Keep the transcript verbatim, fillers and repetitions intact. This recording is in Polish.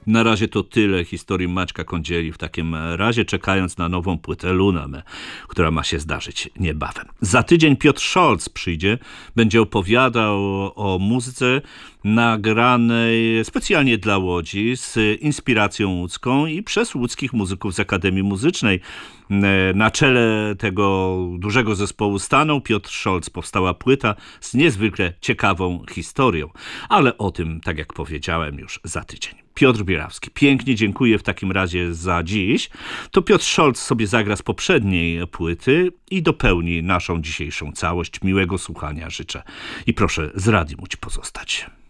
Na razie to tyle historii Maćka Kądzieli. W takim razie czekając na nową płytę Lunę, która ma się zdarzyć niebawem. Za tydzień Piotr Scholz przyjdzie, będzie opowiadał o muzyce nagranej specjalnie dla Łodzi z inspiracją łódzką i przez łódzkich muzyków z Akademii Muzycznej. Na czele tego dużego zespołu stanął Piotr Scholz. Powstała płyta z niezwykle ciekawą historią. Ale o tym, tak jak powiedziałem, już za tydzień. Piotr Bierawski, pięknie dziękuję w takim razie za dziś. To Piotr Scholz sobie zagra z poprzedniej płyty i dopełni naszą dzisiejszą całość. Miłego słuchania życzę i proszę z Radium Łódź pozostać.